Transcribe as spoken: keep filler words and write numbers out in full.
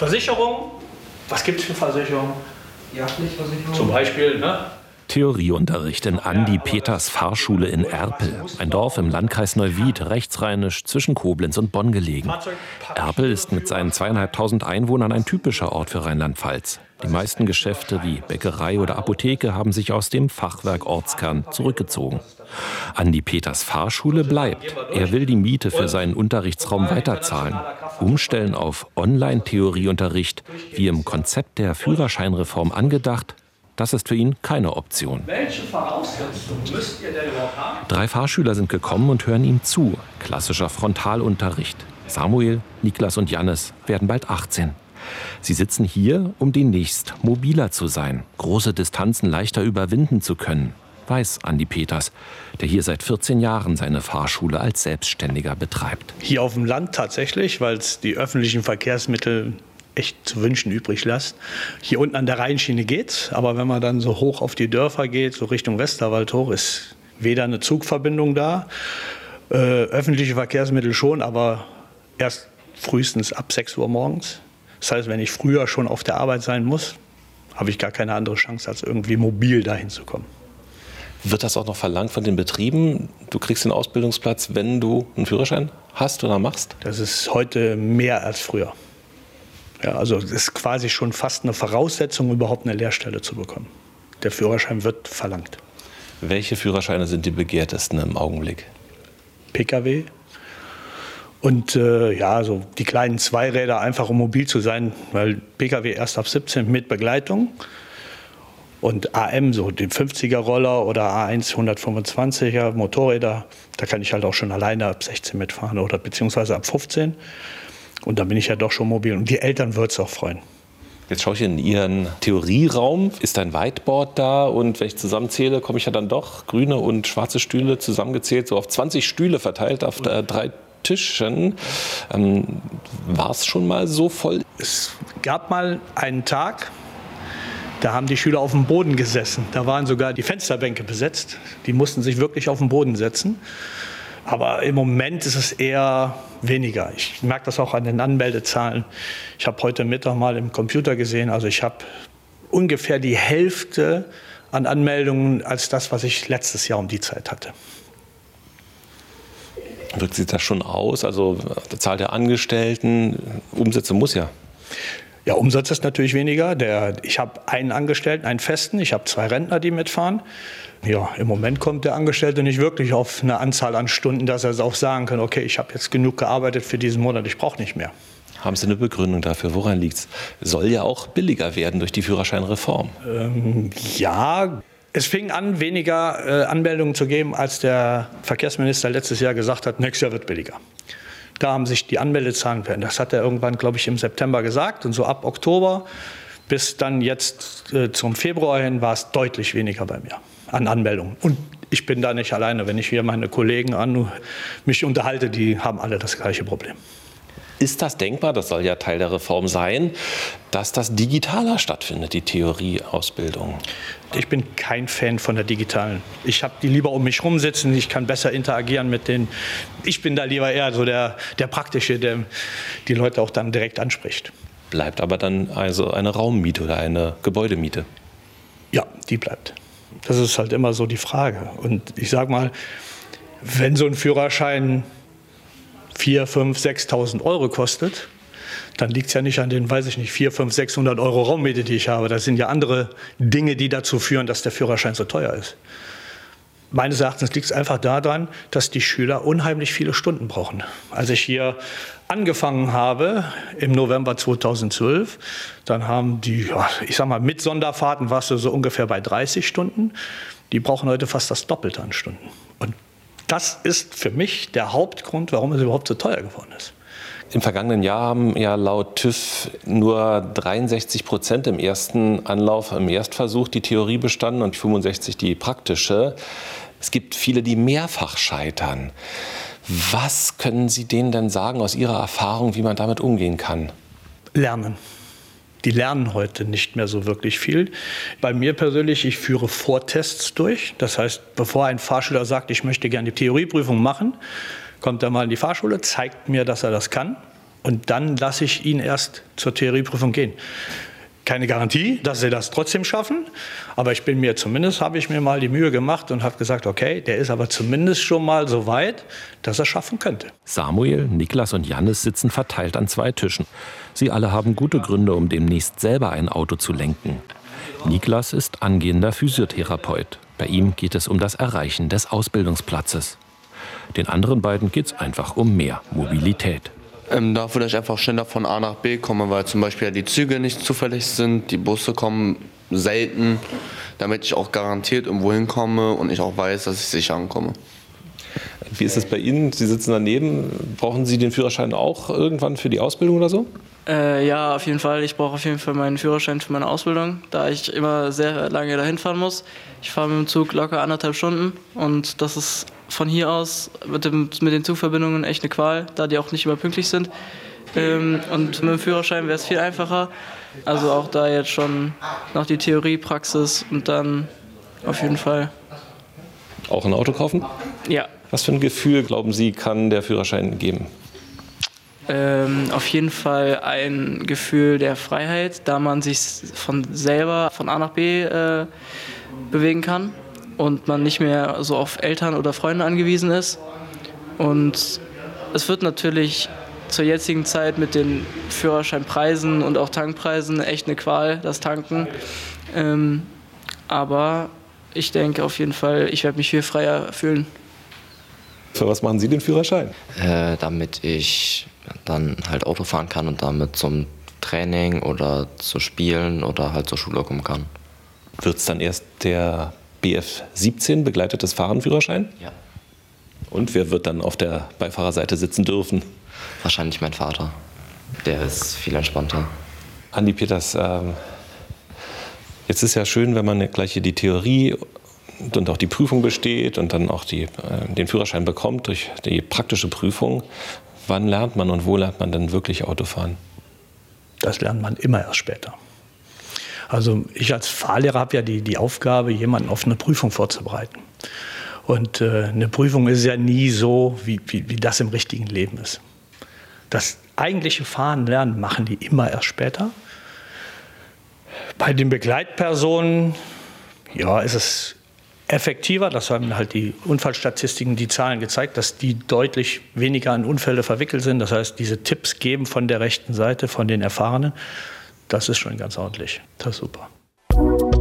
Versicherung. Was gibt es für Versicherungen? Jagdpflichtversicherung. Zum Beispiel, ne? Theorieunterricht in Andi Peters Fahrschule in Erpel, ein Dorf im Landkreis Neuwied, rechtsrheinisch zwischen Koblenz und Bonn gelegen. Erpel ist mit seinen zweieinhalbtausend Einwohnern ein typischer Ort für Rheinland-Pfalz. Die meisten Geschäfte wie Bäckerei oder Apotheke haben sich aus dem Fachwerk Ortskern zurückgezogen. Andi Peters Fahrschule bleibt. Er will die Miete für seinen Unterrichtsraum weiterzahlen. Umstellen auf Online-Theorieunterricht, wie im Konzept der Führerscheinreform angedacht, das ist für ihn keine Option. Welche Voraussetzungen müsst ihr denn überhaupt haben? Drei Fahrschüler sind gekommen und hören ihm zu. Klassischer Frontalunterricht. Samuel, Niklas und Jannis werden bald achtzehn. Sie sitzen hier, um demnächst mobiler zu sein, große Distanzen leichter überwinden zu können, weiß Andi Peters, der hier seit vierzehn Jahren seine Fahrschule als Selbstständiger betreibt. Hier auf dem Land tatsächlich, weil es die öffentlichen Verkehrsmittel echt zu wünschen übrig lässt. Hier unten an der Rheinschiene geht's, aber wenn man dann so hoch auf die Dörfer geht, so Richtung Westerwald hoch, ist weder eine Zugverbindung da, äh, öffentliche Verkehrsmittel schon, aber erst frühestens ab sechs Uhr morgens. Das heißt, wenn ich früher schon auf der Arbeit sein muss, habe ich gar keine andere Chance, als irgendwie mobil dahin zu kommen. Wird das auch noch verlangt von den Betrieben? Du kriegst den Ausbildungsplatz, wenn du einen Führerschein hast oder machst? Das ist heute mehr als früher. Ja, also es ist quasi schon fast eine Voraussetzung, überhaupt eine Lehrstelle zu bekommen. Der Führerschein wird verlangt. Welche Führerscheine sind die begehrtesten im Augenblick? P K W und äh, ja, so die kleinen Zweiräder, einfach um mobil zu sein, weil P K W erst ab siebzehn mit Begleitung. Und A M, so den fünfziger-Roller oder A eins hundertfünfundzwanziger Motorräder, da kann ich halt auch schon alleine ab sechzehn mitfahren oder beziehungsweise ab fünfzehn. Und dann bin ich ja doch schon mobil. Und die Eltern würden es auch freuen. Jetzt schaue ich in Ihren Theorieraum. Ist ein Whiteboard da? Und wenn ich zusammenzähle, komme ich ja dann doch grüne und schwarze Stühle zusammengezählt, so auf zwanzig Stühle verteilt auf äh, drei Tischen. Ähm, war es schon mal so voll? Es gab mal einen Tag, da haben die Schüler auf dem Boden gesessen. Da waren sogar die Fensterbänke besetzt. Die mussten sich wirklich auf den Boden setzen. Aber im Moment ist es eher weniger. Ich merke das auch an den Anmeldezahlen. Ich habe heute Mittag mal im Computer gesehen, also ich habe ungefähr die Hälfte an Anmeldungen als das, was ich letztes Jahr um die Zeit hatte. Wirkt sich das schon aus? Also die Zahl der Angestellten, Umsätze muss ja. Ja, Umsatz ist natürlich weniger. Der, ich habe einen Angestellten, einen Festen. Ich habe zwei Rentner, die mitfahren. Ja, im Moment kommt der Angestellte nicht wirklich auf eine Anzahl an Stunden, dass er auch sagen kann, okay, ich habe jetzt genug gearbeitet für diesen Monat, ich brauche nicht mehr. Haben Sie eine Begründung dafür? Woran liegt es? Soll ja auch billiger werden durch die Führerscheinreform. Ähm, ja, es fing an, weniger äh, Anmeldungen zu geben, als der Verkehrsminister letztes Jahr gesagt hat, nächstes Jahr wird billiger. Da haben sich die Anmeldezahlen verändert. Das hat er irgendwann, glaube ich, im September gesagt. Und so ab Oktober bis dann jetzt äh, zum Februar hin war es deutlich weniger bei mir an Anmeldungen. Und ich bin da nicht alleine. Wenn ich hier meine Kollegen an mich unterhalte, die haben alle das gleiche Problem. Ist das denkbar, das soll ja Teil der Reform sein, dass das digitaler stattfindet, die Theorieausbildung? Ich bin kein Fan von der digitalen. Ich habe die lieber um mich rum sitzen, ich kann besser interagieren mit denen. Ich bin da lieber eher so der, der Praktische, der die Leute auch dann direkt anspricht. Bleibt aber dann also eine Raummiete oder eine Gebäudemiete? Ja, die bleibt. Das ist halt immer so die Frage. Und ich sage mal, wenn so ein Führerschein viertausend, fünftausend, sechstausend Euro kostet, dann liegt es ja nicht an den, weiß ich nicht, vierhundert, fünfhundert, sechshundert Euro Raummiete, die ich habe. Das sind ja andere Dinge, die dazu führen, dass der Führerschein so teuer ist. Meines Erachtens liegt es einfach daran, dass die Schüler unheimlich viele Stunden brauchen. Als ich hier angefangen habe, im November zweitausendzwölf, dann haben die, ja, ich sag mal, mit Sonderfahrten warst du so ungefähr bei dreißig Stunden. Die brauchen heute fast das Doppelte an Stunden. Und das ist für mich der Hauptgrund, warum es überhaupt so teuer geworden ist. Im vergangenen Jahr haben ja laut TÜV nur dreiundsechzig Prozent im ersten Anlauf, im Erstversuch die Theorie bestanden und fünfundsechzig die praktische. Es gibt viele, die mehrfach scheitern. Was können Sie denen denn sagen aus Ihrer Erfahrung, wie man damit umgehen kann? Lernen. Die lernen heute nicht mehr so wirklich viel. Bei mir persönlich, ich führe Vortests durch. Das heißt, bevor ein Fahrschüler sagt, ich möchte gerne die Theorieprüfung machen, kommt er mal in die Fahrschule, zeigt mir, dass er das kann. und dann lasse ich ihn erst zur Theorieprüfung gehen. Keine Garantie, dass sie das trotzdem schaffen, aber ich bin mir zumindest, habe ich mir mal die Mühe gemacht und habe gesagt, okay, der ist aber zumindest schon mal so weit, dass er schaffen könnte. Samuel, Niklas und Jannis sitzen verteilt an zwei Tischen. Sie alle haben gute Gründe, um demnächst selber ein Auto zu lenken. Niklas ist angehender Physiotherapeut. Bei ihm geht es um das Erreichen des Ausbildungsplatzes. Den anderen beiden geht es einfach um mehr Mobilität. Ähm, da würde ich einfach schneller von A nach B kommen, weil zum Beispiel die Züge nicht zuverlässig sind, die Busse kommen selten, damit ich auch garantiert irgendwo hinkomme und ich auch weiß, dass ich sicher ankomme. Wie ist es bei Ihnen? Sie sitzen daneben. Brauchen Sie den Führerschein auch irgendwann für die Ausbildung oder so? Äh, ja, auf jeden Fall. Ich brauche auf jeden Fall meinen Führerschein für meine Ausbildung, da ich immer sehr lange dahin fahren muss. Ich fahre mit dem Zug locker anderthalb Stunden und das ist von hier aus mit, dem, mit den Zugverbindungen echt eine Qual, da die auch nicht immer pünktlich sind. Ähm, und mit dem Führerschein wäre es viel einfacher. Also auch da jetzt schon noch die Theorie, Praxis und dann auf jeden Fall. Auch ein Auto kaufen? Ja. Was für ein Gefühl, glauben Sie, kann der Führerschein geben? Ähm, auf jeden Fall ein Gefühl der Freiheit, da man sich von selber von A nach B äh, bewegen kann und man nicht mehr so auf Eltern oder Freunde angewiesen ist. Und es wird natürlich zur jetzigen Zeit mit den Führerscheinpreisen und auch Tankpreisen echt eine Qual, das Tanken. Ähm, aber ich denke auf jeden Fall, ich werde mich viel freier fühlen. Für was machen Sie den Führerschein? Äh, damit ich dann halt Auto fahren kann und damit zum Training oder zu Spielen oder halt zur Schule kommen kann. Wird es dann erst der B F siebzehn, begleitetes Fahrenführerschein? Ja. Und wer wird dann auf der Beifahrerseite sitzen dürfen? Wahrscheinlich mein Vater. Der ist viel entspannter. Andi Peters, ähm, jetzt ist ja schön, wenn man gleich hier die Theorie und auch die Prüfung besteht und dann auch die, äh, den Führerschein bekommt durch die praktische Prüfung. Wann lernt man und wo lernt man denn wirklich Autofahren? Das lernt man immer erst später. Also ich als Fahrlehrer habe ja die, die Aufgabe, jemanden auf eine Prüfung vorzubereiten. Und äh, eine Prüfung ist ja nie so, wie, wie, wie das im richtigen Leben ist. Das eigentliche Fahren lernen machen die immer erst später. Bei den Begleitpersonen, ja, ist es effektiver. Das haben halt die Unfallstatistiken, die Zahlen gezeigt, dass die deutlich weniger an Unfälle verwickelt sind. Das heißt, diese Tipps geben von der rechten Seite, von den Erfahrenen, das ist schon ganz ordentlich. Das ist super.